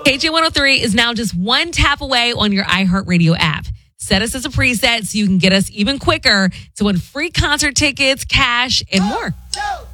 KJ103 is now just one tap away on your iHeartRadio app. Set us as a preset so you can get us even quicker to win free concert tickets, cash, and more. 1, 2,